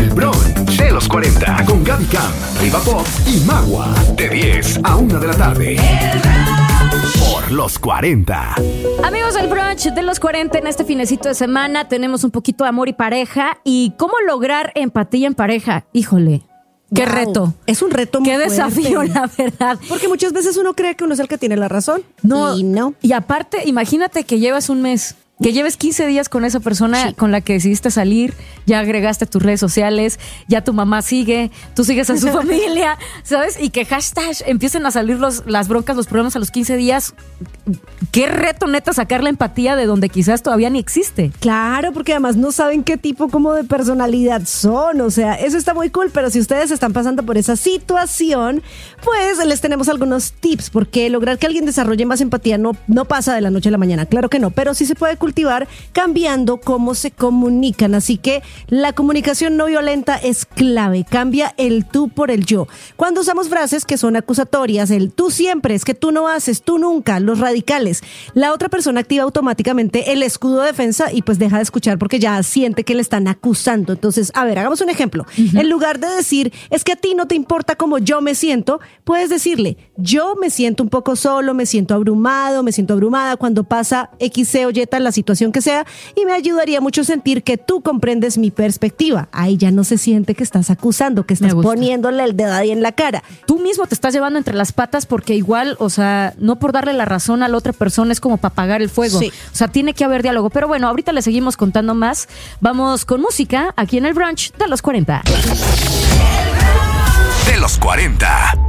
El brunch de los 40 con Gaby Cam, Riva Pop y Magua. De 10 a 1 de la tarde. Por los 40. Amigos del brunch de los 40, en este finecito de semana tenemos un poquito de amor y pareja. ¿Y cómo lograr empatía en pareja? Híjole, qué reto. Es un reto muy Qué desafío, fuerte. la verdad. Porque muchas veces uno cree que uno es el que tiene la razón. Y no. Y aparte, imagínate que llevas un mes, que lleves 15 días con esa persona con la que decidiste salir, ya agregaste tus redes sociales, ya tu mamá sigue, tú sigues a su familia, ¿sabes? Y que hashtag empiecen a salir las broncas, los problemas a los 15 días. Qué reto, neta, sacar la empatía de donde quizás todavía ni existe. Claro, porque además no saben qué tipo como de personalidad son. O sea, eso está muy cool, pero si ustedes están pasando por esa situación, pues les tenemos algunos tips, porque lograr que alguien desarrolle más empatía no pasa de la noche a la mañana, claro que no, pero sí se puede cultivar cambiando cómo se comunican. Así que la comunicación no violenta es clave. Cambia el tú por el yo. Cuando usamos frases que son acusatorias, el tú siempre, es que tú no haces, tú nunca, los radicales, la otra persona activa automáticamente el escudo de defensa y pues deja de escuchar porque ya siente que le están acusando. Entonces, a ver, hagamos un ejemplo. En lugar de decir, es que a ti no te importa cómo yo me siento, puedes decirle, yo me siento un poco solo, me siento abrumado, me siento abrumada cuando pasa X, C o Y tal la situación que sea, y me ayudaría mucho sentir que tú comprendes mi perspectiva. Ahí ya no se siente que estás acusando, que estás poniéndole el dedo ahí en la cara. Tú mismo te estás llevando entre las patas porque igual, o sea, no por darle la razón a la otra persona es como para apagar el fuego. Sí. O sea, tiene que haber diálogo. Pero bueno, ahorita le seguimos contando más. Vamos con música aquí en el brunch de los 40. De los 40.